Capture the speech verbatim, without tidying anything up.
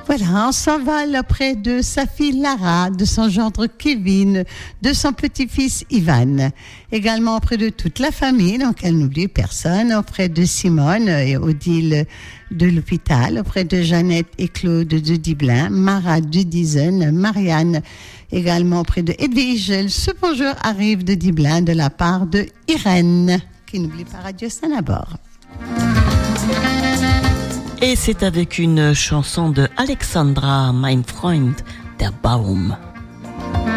Voilà, on s'envole auprès de sa fille Lara, de son gendre Kevin, de son petit-fils Ivan. Également auprès de toute la famille, donc elle n'oublie personne, auprès de Simone et Odile de l'hôpital, auprès de Jeannette et Claude de Diblin, Mara de Dizen, Marianne, également auprès de Edwige. Ce bonjour arrive de Diblin de la part de Irène, qui n'oublie pas Radio Sanabord. Et c'est avec une chanson de Alexandra, Mein Freund, der Baum.